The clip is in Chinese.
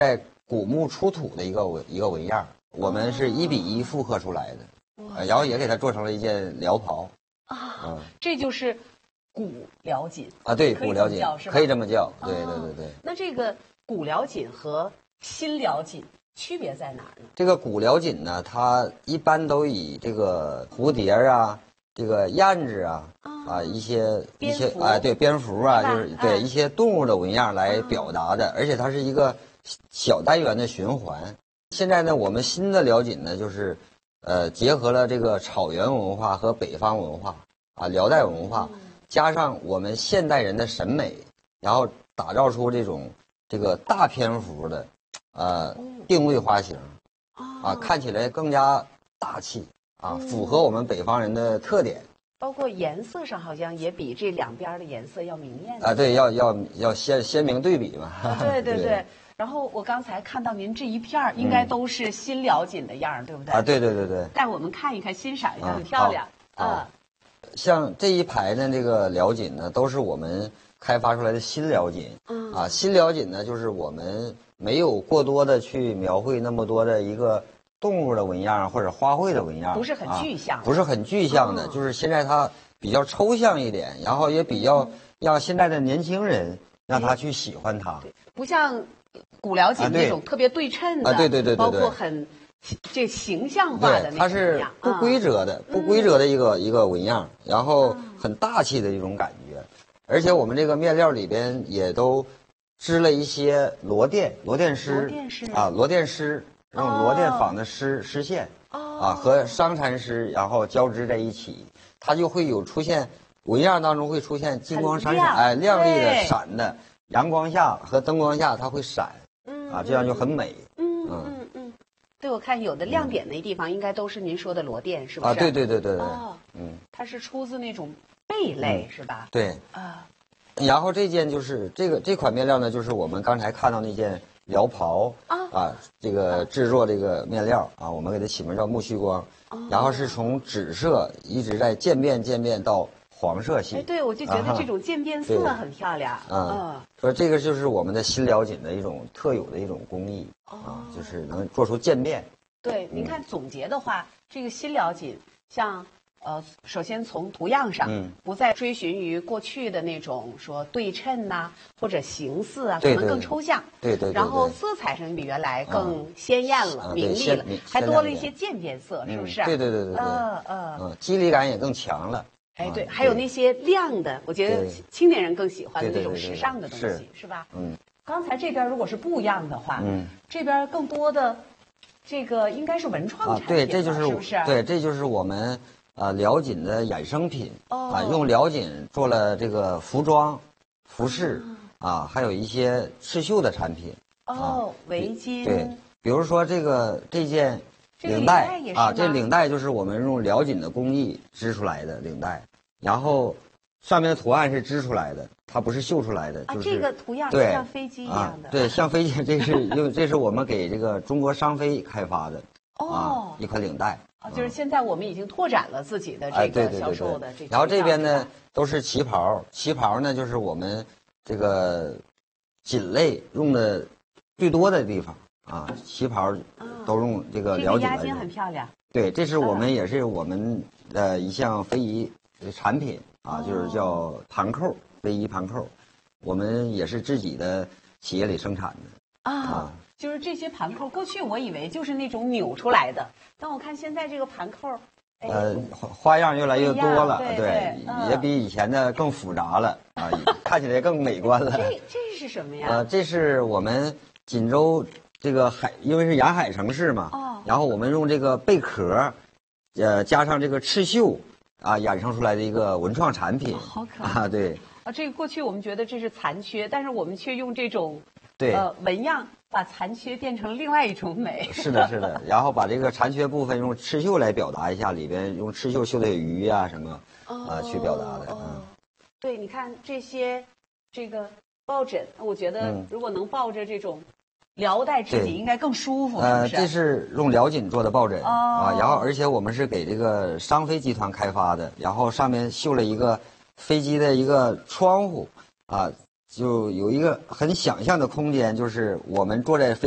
在古墓出土的一个纹样，我们是1:1复刻出来的，然后也给它做成了一件辽袍。 这就是古辽锦啊，对，古辽锦可以这么叫，对。 那这个古辽锦和新辽锦区别在哪儿呢？ 这个古辽锦呢，它一般都以这个蝴蝶啊、这个燕子啊、一些对蝙蝠啊，就是对一些动物的纹样来表达的，而且它是一个小单元的循环。现在呢，我们新的辽锦呢，就是结合了这个草原文化和北方文化辽代文化，加上我们现代人的审美，然后打造出这个大篇幅的定位花型看起来更加大气符合我们北方人的特点。 包括颜色上好像也比这两边的颜色要明艳对，要鲜明对比嘛。 对。然后我刚才看到您这一片应该都是新辽锦的样，对不对？ 对。 带我们看一看，欣赏一下，很漂亮像这一排的这个辽锦呢，都是我们开发出来的新辽锦。新辽锦呢，就是我们没有过多的去描绘那么多的一个动物的纹样或者花卉的纹样， 不是很具象， 不是很具象的，就是现在它比较抽象一点，然后也比较让现在的年轻人让他去喜欢它， 不像古辽锦那种特别对称的， 对， 包括很这形象化的那种， 它是不规则的一个纹样，然后很大气的一种感觉，而且我们这个面料里边也都织了一些螺钿丝用螺钿纺的丝线和商蚕丝然后交织在一起，它就会出现纹样当中会出现金光闪闪亮丽的闪的，阳光下和灯光下它会闪这样就很美。 对，我看有的亮点的地方应该都是您说的螺钿，是不是？ 对。 它是出自那种贝类是吧？ 对然后这件就是这款面料呢，就是我们刚才看到那件辽袍这个制作这个面料我们给它起名叫木须光，然后是从紫色一直在渐变到黄色系。 对，我就觉得这种渐变色很漂亮说这个就是我们的新辽锦的一种特有的一种工艺就是能做出渐变。 对，您看总结的话，这个新辽锦像首先从图样上不再追寻于过去的那种说对称或者形似可能更抽象。 对。 然后色彩上比原来更鲜艳了、明丽了，还多了一些渐变色，是不是？ 对。肌理感也更强了。 对，还有那些亮的，我觉得青年人更喜欢的那种时尚的东西，是吧？刚才这边如果是不一样的话，这边更多的这个应该是文创产品， 对，这就是是不是？ 对，这就是我们辽锦的衍生品用辽锦做了这个服装、服饰还有一些刺绣的产品围巾。 对，比如说这件领带这领带就是我们用辽锦的工艺织出来的领带，然后上面的图案是织出来的，它不是绣出来的。就是这个图样像飞机一样的。 对，像飞机，这是我们给这个中国商飞开发的一款领带。 就是现在我们已经拓展了自己的这个销售的这。 然后这边呢都是旗袍，旗袍呢就是我们这个锦类用的最多的地方旗袍都用这个辽锦来。 这个压肩很漂亮。 对，这是我们也是我们的一项非遗产品就是叫盘扣，非遗盘扣，我们也是自己的企业里生产的就是这些盘扣，过去我以为就是那种扭出来的，但我看现在这个盘扣， 花样越来越多了，对，也比以前的更复杂了看起来更美观了。 这是什么呀？ 这是我们锦州这个因为是沿海城市嘛，然后我们用这个贝壳，加上这个刺绣衍生出来的一个文创产品。 好可爱对这个过去我们觉得这是残缺，但是我们却用这种纹样把残缺变成另外一种美。 是的，然后把这个残缺部分用刺绣来表达一下，里边用刺绣绣的鱼什么去表达的。 对，你看这个抱枕，我觉得如果能抱着这种辽代织锦应该更舒服。 这是用辽锦做的抱枕然后而且我们是给这个商飞集团开发的，然后上面绣了一个飞机的一个窗户就有一个很想象的空间，就是我们坐在飞